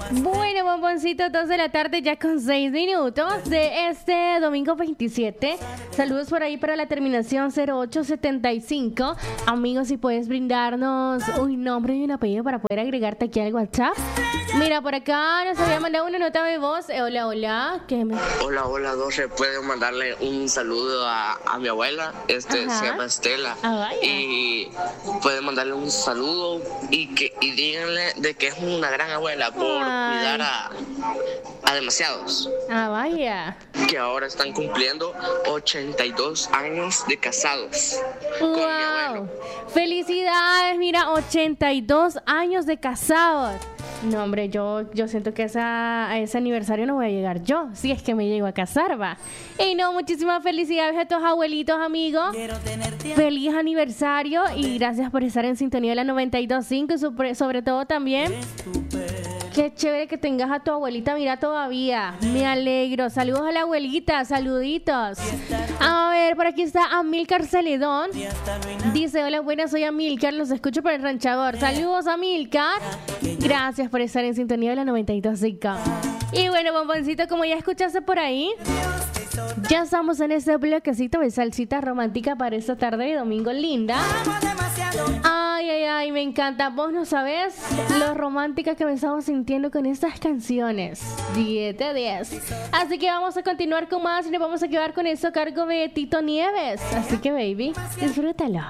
Bueno, bomboncito, 2 de la tarde ya con 6 minutos de este domingo 27. Saludos por ahí para la terminación 0875. Amigos, si puedes brindarnos un nombre y un apellido para poder agregarte aquí al WhatsApp. Mira, por acá nos había mandado una nota de voz. Hola, hola. Hola, hola, Doce. Puedo mandarle un saludo a mi abuela. Se llama Estela. Y puede mandarle un saludo y díganle de que es una gran abuela por cuidar a demasiados. Vaya. Que ahora están cumpliendo 82 años de casados con mi abuelo. Felicidades, mira, 82 años de casados. No, hombre, yo siento que a ese aniversario no voy a llegar yo, si es que me llego a casar, va. Y no, muchísimas felicidades a tus abuelitos, amigos. Feliz aniversario y gracias por estar en sintonía de la 92.5 y sobre todo también. Qué chévere que tengas a tu abuelita, mira, todavía. Me alegro. Saludos a la abuelita, saluditos. A ver, por aquí está Amílcar Celedón. Dice, hola, buenas, soy Amílcar, los escucho por el ranchador. Saludos, Amílcar. Gracias por estar en sintonía de la 92.5. Y bueno, bomboncito, como ya escuchaste por ahí, ya estamos en este bloquecito de salsita romántica para esta tarde de domingo linda. Ay, me encanta. Vos no sabés lo romántica que me estamos sintiendo con estas canciones. 10 de 10. Así que vamos a continuar con más y nos vamos a quedar con eso a cargo de Tito Nieves. Así que, baby, disfrútalo.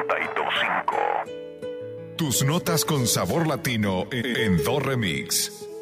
92.5. Tus notas con sabor latino en Do Remix.